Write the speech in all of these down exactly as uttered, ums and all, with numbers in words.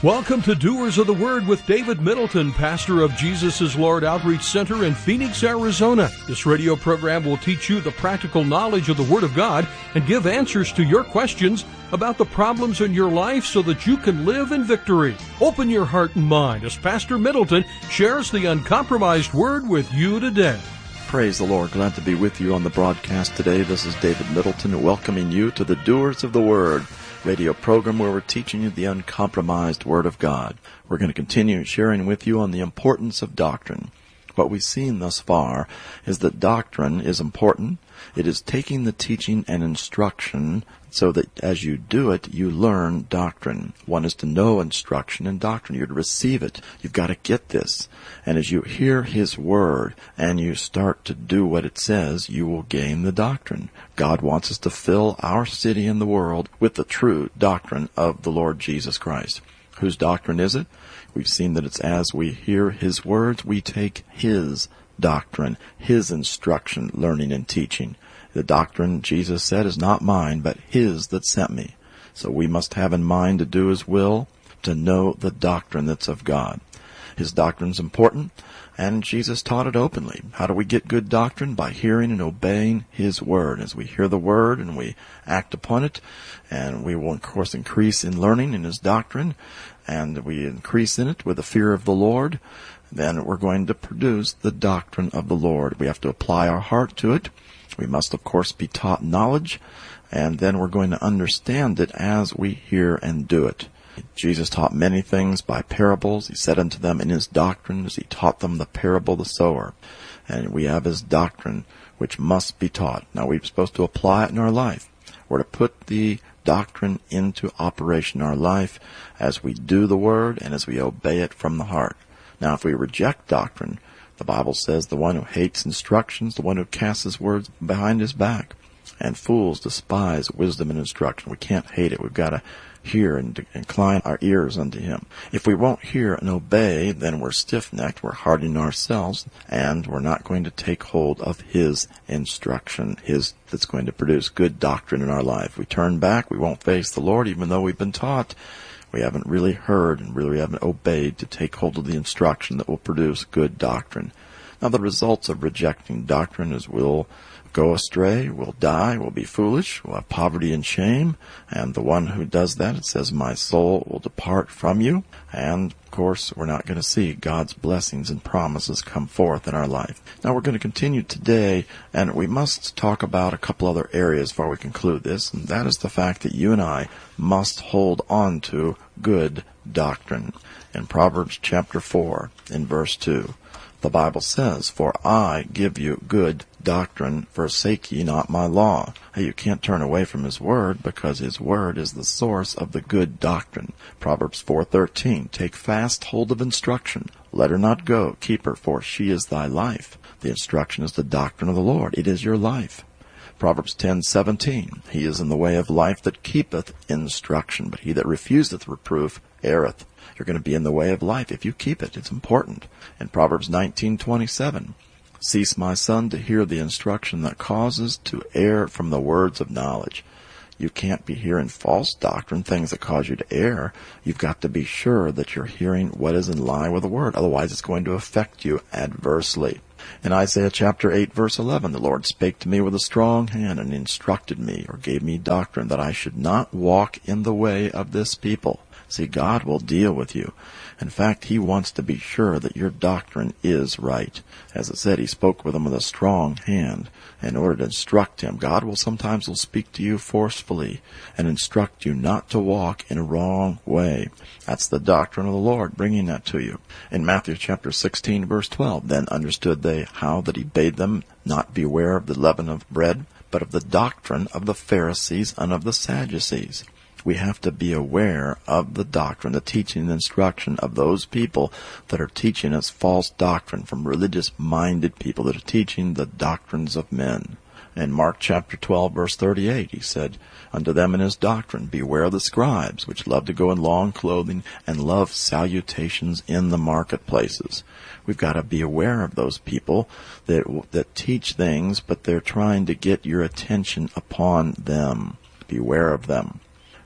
Welcome to Doers of the Word with David Middleton, pastor of Jesus is Lord Outreach Center in Phoenix, Arizona. This radio program will teach you the practical knowledge of the Word of God and give answers to your questions about the problems in your life so that you can live in victory. Open your heart and mind as Pastor Middleton shares the uncompromised Word with you today. Praise the Lord. Glad to be with you on the broadcast today. This is David Middleton welcoming you to the Doers of the Word radio program where we're teaching you the uncompromised Word of God. We're going to continue sharing with you on the importance of doctrine. What we've seen thus far is that doctrine is important. It is taking the teaching and instruction so that as you do it, you learn doctrine. One is to know instruction and doctrine. You're to receive it. You've got to get this. And as you hear His Word and you start to do what it says, you will gain the doctrine. God wants us to fill our city and the world with the true doctrine of the Lord Jesus Christ. Whose doctrine is it? We've seen that it's as we hear His words, we take His doctrine, His instruction, learning and teaching. The doctrine, Jesus said, is not mine, but His that sent me. So we must have in mind to do His will, to know the doctrine that's of God. His doctrine's important, and Jesus taught it openly. How do we get good doctrine? By hearing and obeying His Word. As we hear the Word and we act upon it, and we will, of course, increase in learning in His doctrine, and we increase in it with the fear of the Lord, then we're going to produce the doctrine of the Lord. We have to apply our heart to it. We must, of course, be taught knowledge, and then we're going to understand it as we hear and do it. Jesus taught many things by parables. He said unto them in His doctrine as He taught them the parable of the sower. And we have His doctrine, which must be taught. Now, we're supposed to apply it in our life. We're to put the doctrine into operation in our life as we do the Word and as we obey it from the heart. Now, if we reject doctrine, the Bible says the one who hates instructions, the one who casts his words behind his back. And fools despise wisdom and instruction. We can't hate it. We've got to hear and incline our ears unto Him. If we won't hear and obey, then we're stiff-necked, we're hardening ourselves, and we're not going to take hold of His instruction, His that's going to produce good doctrine in our life. We turn back, we won't face the Lord, even though we've been taught. We haven't really heard and really haven't obeyed to take hold of the instruction that will produce good doctrine. Now, the results of rejecting doctrine is we'll go astray, we'll die, we'll be foolish, we'll have poverty and shame, and the one who does that, it says, my soul will depart from you, and, of course, we're not going to see God's blessings and promises come forth in our life. Now, we're going to continue today, and we must talk about a couple other areas before we conclude this, and that is the fact that you and I must hold on to good doctrine. In Proverbs chapter four, in verse two, the Bible says, for I give you good doctrine, forsake ye not my law. Hey, you can't turn away from His Word because His Word is the source of the good doctrine. Proverbs four thirteen, take fast hold of instruction. Let her not go. Keep her, for she is thy life. The instruction is the doctrine of the Lord. It is your life. Proverbs ten seventeen, he is in the way of life that keepeth instruction, but he that refuseth reproof erreth. You're going to be in the way of life if you keep it. It's important. In Proverbs nineteen twenty-seven, cease, my son, to hear the instruction that causes to err from the words of knowledge. You can't be hearing false doctrine, things that cause you to err. You've got to be sure that you're hearing what is in line with the Word. Otherwise, it's going to affect you adversely. In Isaiah chapter eight, verse eleven, the Lord spake to me with a strong hand and instructed me, or gave me doctrine, that I should not walk in the way of this people. See, God will deal with you. In fact, He wants to be sure that your doctrine is right. As it said, He spoke with him with a strong hand in order to instruct him. God will sometimes will speak to you forcefully and instruct you not to walk in a wrong way. That's the doctrine of the Lord, bringing that to you. In Matthew chapter sixteen, verse twelve, then understood they how that He bade them not beware of the leaven of bread, but of the doctrine of the Pharisees and of the Sadducees. We have to be aware of the doctrine, the teaching and instruction of those people that are teaching us false doctrine, from religious-minded people that are teaching the doctrines of men. In Mark chapter twelve, verse thirty-eight, He said unto them in His doctrine, beware the scribes, which love to go in long clothing and love salutations in the marketplaces. We've got to be aware of those people that that teach things, but they're trying to get your attention upon them. Beware of them.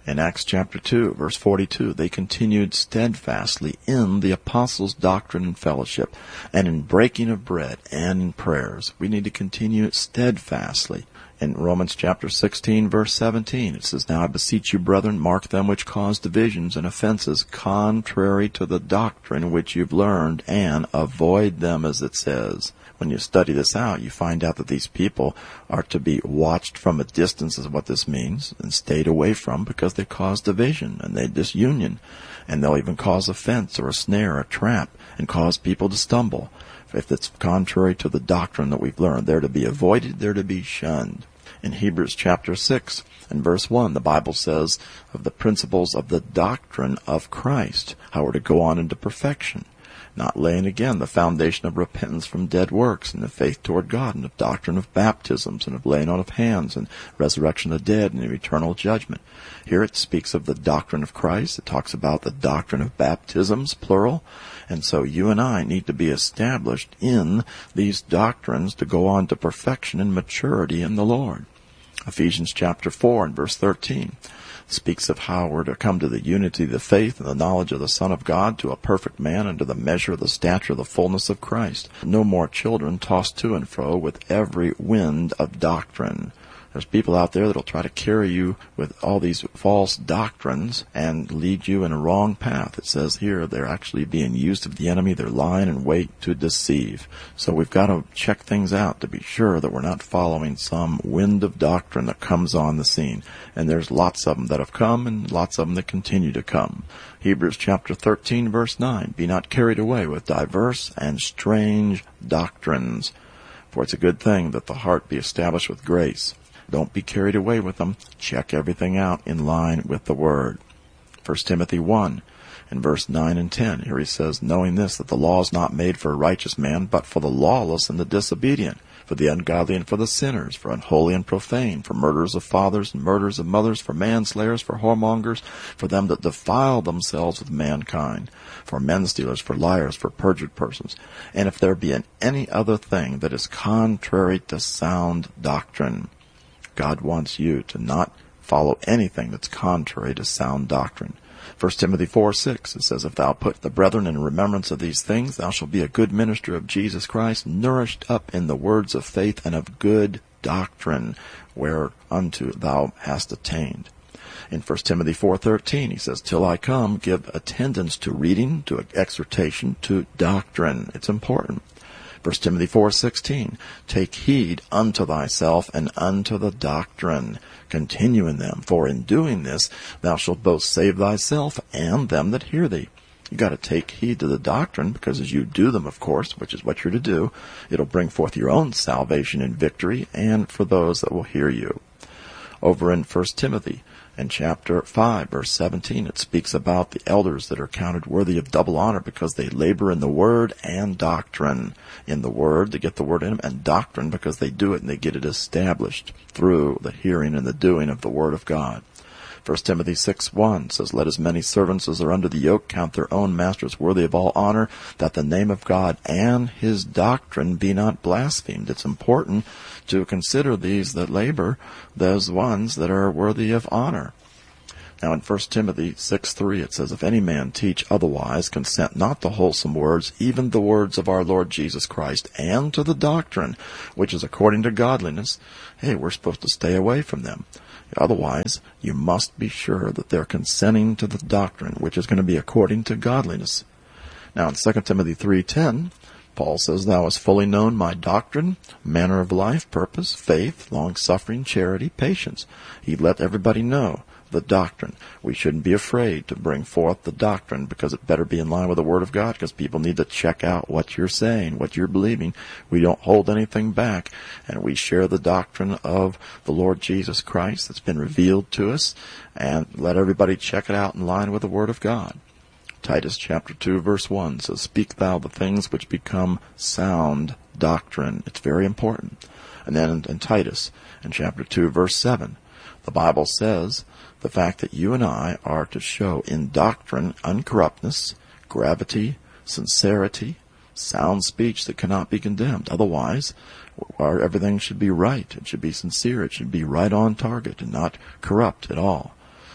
In Acts chapter two, verse forty-two, they continued steadfastly in the apostles' doctrine and fellowship, and in breaking of bread and in prayers. We need to continue steadfastly. In Romans chapter sixteen, verse seventeen, it says, Now I beseech you, brethren, mark them which cause divisions and offenses contrary to the doctrine which you've learned, and avoid them, as it says. When you study this out, you find out that these people are to be watched from a distance, is what this means, and stayed away from, because they cause division and they disunion. And they'll even cause offense or a snare or a trap and cause people to stumble. If it's contrary to the doctrine that we've learned, they're to be avoided, they're to be shunned. In Hebrews chapter six and verse one, the Bible says of the principles of the doctrine of Christ, how we're to go on into perfection, not laying again the foundation of repentance from dead works and of faith toward God, and of doctrine of baptisms, and of laying on of hands, and resurrection of the dead, and of eternal judgment. Here it speaks of the doctrine of Christ. It talks about the doctrine of baptisms, plural. And so you and I need to be established in these doctrines to go on to perfection and maturity in the Lord. Ephesians chapter four and verse thirteen speaks of how we're to come to the unity of the faith and the knowledge of the Son of God, to a perfect man, and to the measure of the stature of the fullness of Christ. No more children tossed to and fro with every wind of doctrine. There's people out there that'll try to carry you with all these false doctrines and lead you in a wrong path. It says here they're actually being used of the enemy. They're lying in wait to deceive. So we've got to check things out to be sure that we're not following some wind of doctrine that comes on the scene. And there's lots of them that have come and lots of them that continue to come. Hebrews chapter thirteen, verse nine, Be not carried away with diverse and strange doctrines, for it's a good thing that the heart be established with grace. Don't be carried away with them. Check everything out in line with the Word. First Timothy one and verse nine and ten. Here he says, Knowing this, that the law is not made for a righteous man, but for the lawless and the disobedient, for the ungodly and for the sinners, for unholy and profane, for murderers of fathers and murderers of mothers, for manslayers, for whoremongers, for them that defile themselves with mankind, for men stealers, for liars, for perjured persons. And if there be in any other thing that is contrary to sound doctrine. God wants you to not follow anything that's contrary to sound doctrine. First Timothy four six, it says, If thou put the brethren in remembrance of these things, thou shalt be a good minister of Jesus Christ, nourished up in the words of faith and of good doctrine, whereunto thou hast attained. In First Timothy four thirteen, he says, Till I come, give attendance to reading, to exhortation, to doctrine. It's important. First Timothy four sixteen, Take heed unto thyself and unto the doctrine. Continue in them, for in doing this thou shalt both save thyself and them that hear thee. You've got to take heed to the doctrine, because as you do them, of course, which is what you're to do, it'll bring forth your own salvation and victory, and for those that will hear you. Over in First Timothy, in chapter five, verse seventeen, it speaks about the elders that are counted worthy of double honor because they labor in the word and doctrine. In the word, to get the word in them, and doctrine because they do it and they get it established through the hearing and the doing of the word of God. First Timothy six one says, Let as many servants as are under the yoke count their own masters worthy of all honor, that the name of God and his doctrine be not blasphemed. It's important to consider these that labor, those ones that are worthy of honor. Now in First Timothy six three it says, If any man teach otherwise, consent not to wholesome words, even the words of our Lord Jesus Christ, and to the doctrine, which is according to godliness. Hey, we're supposed to stay away from them. Otherwise, you must be sure that they're consenting to the doctrine, which is going to be according to godliness. Now in Second Timothy three ten, Paul says, Thou hast fully known my doctrine, manner of life, purpose, faith, long-suffering, charity, patience. He let everybody know the doctrine. We shouldn't be afraid to bring forth the doctrine, because it better be in line with the Word of God, because people need to check out what you're saying, what you're believing. We don't hold anything back, and we share the doctrine of the Lord Jesus Christ that's been revealed to us, and let everybody check it out in line with the Word of God. Titus chapter two verse one says, Speak thou the things which become sound doctrine. It's very important. And then in, in Titus, in chapter two verse seven, the Bible says the fact that you and I are to show in doctrine uncorruptness, gravity, sincerity, sound speech that cannot be condemned. Otherwise, our, everything should be right. It should be sincere. It should be right on target and not corrupt at all.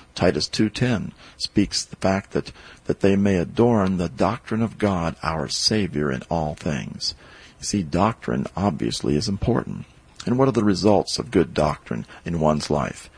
Titus two ten speaks the fact that, that they may adorn the doctrine of God, our Savior, in all things. You see, doctrine obviously is important. And what are the results of good doctrine in one's life?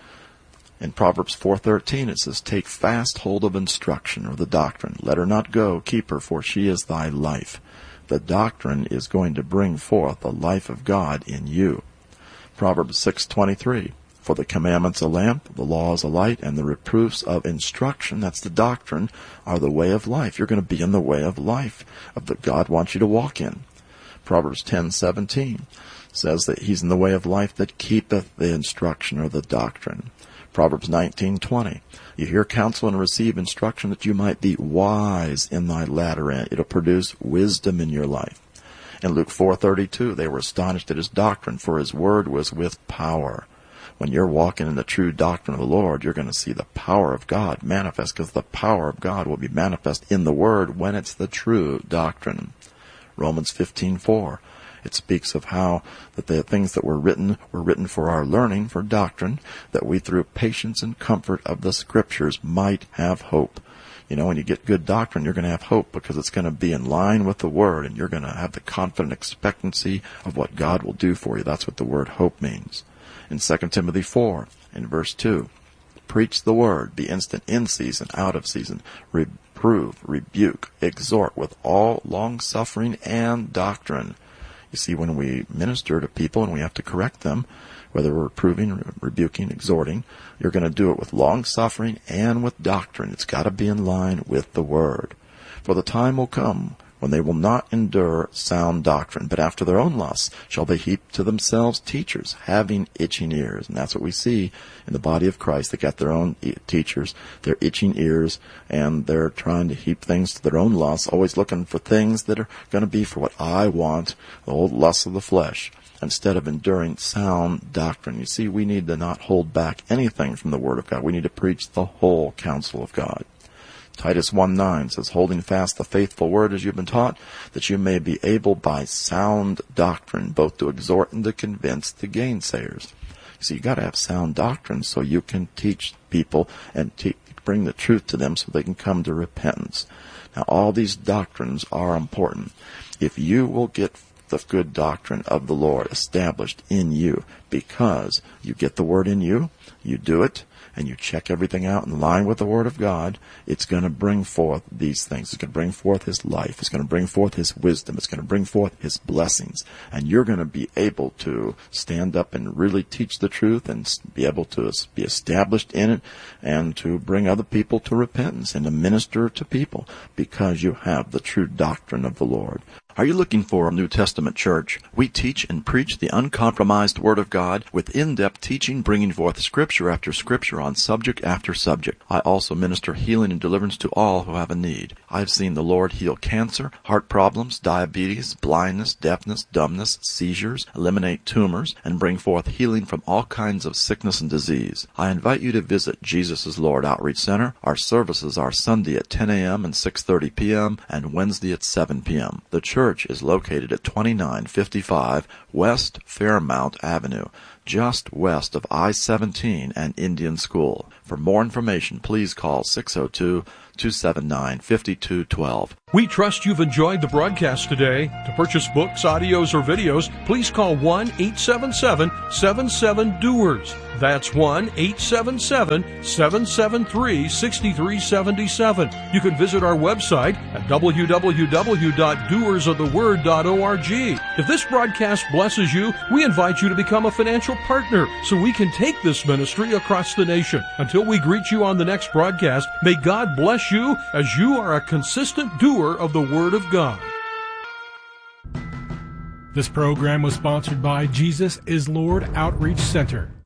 In Proverbs four thirteen it says, "Take fast hold of instruction," or the doctrine. "Let her not go, keep her, for she is thy life." The doctrine is going to bring forth the life of God in you. Proverbs six twenty-three, "For the commandments a lamp, the law is a light, and the reproofs of instruction," that's the doctrine, "are the way of life." You're going to be in the way of life of that God wants you to walk in. Proverbs ten seventeen says that he's in the way of life that keepeth the instruction or the doctrine. Proverbs nineteen twenty, "You hear counsel and receive instruction that you might be wise in thy latter end." It'll produce wisdom in your life. In Luke four thirty-two, "They were astonished at his doctrine, for his word was with power." When you're walking in the true doctrine of the Lord, you're going to see the power of God manifest, because the power of God will be manifest in the word when it's the true doctrine. Romans fifteen four. It speaks of how that the things that were written were written for our learning, for doctrine, that we through patience and comfort of the Scriptures might have hope. You know, when you get good doctrine, you're going to have hope because it's going to be in line with the Word, and you're going to have the confident expectancy of what God will do for you. That's what the word hope means. In Second Timothy four, in verse two, "Preach the word, be instant in season, out of season, reprove, rebuke, exhort with all long-suffering and doctrine." You see, when we minister to people and we have to correct them, whether we're reproving, rebuking, exhorting, you're going to do it with long-suffering and with doctrine. It's got to be in line with the Word. "For the time will come when they will not endure sound doctrine, but after their own lusts shall they heap to themselves teachers, having itching ears." And that's what we see in the body of Christ. They got their own teachers, their itching ears, and they're trying to heap things to their own lusts, always looking for things that are going to be for what I want, the old lusts of the flesh, instead of enduring sound doctrine. You see, we need to not hold back anything from the Word of God. We need to preach the whole counsel of God. Titus one nine says, "Holding fast the faithful word as you've been taught, that you may be able by sound doctrine both to exhort and to convince the gainsayers." So you got to have sound doctrine so you can teach people and te- bring the truth to them so they can come to repentance. Now, all these doctrines are important. If you will get the good doctrine of the Lord established in you, because you get the Word in you, you do it, and you check everything out in line with the Word of God, it's going to bring forth these things. It's going to bring forth His life. It's going to bring forth His wisdom. It's going to bring forth His blessings. And you're going to be able to stand up and really teach the truth and be able to be established in it and to bring other people to repentance and to minister to people because you have the true doctrine of the Lord. Are you looking for a New Testament church? We teach and preach the uncompromised Word of God with in-depth teaching, bringing forth Scripture after Scripture on subject after subject. I also minister healing and deliverance to all who have a need. I've seen the Lord heal cancer, heart problems, diabetes, blindness, deafness, dumbness, seizures, eliminate tumors, and bring forth healing from all kinds of sickness and disease. I invite you to visit Jesus is Lord Outreach Center. Our services are Sunday at ten a.m. and six thirty p.m. and Wednesday at seven p.m. The church Church is located at twenty-nine fifty-five West Fairmount Avenue, just west of I seventeen and Indian School. For more information, please call six oh two, two seven nine, five two one two. We trust you've enjoyed the broadcast today. To purchase books, audios, or videos, please call one eight seven seven, seven seven, D O E R S. That's one eight seven seven, seven seven three, six three seven seven. You can visit our website at w w w dot doers of the word dot org. If this broadcast blesses you, we invite you to become a financial partner so we can take this ministry across the nation. Until we greet you on the next broadcast, may God bless you as you are a consistent doer of the Word of God. This program was sponsored by Jesus is Lord Outreach Center.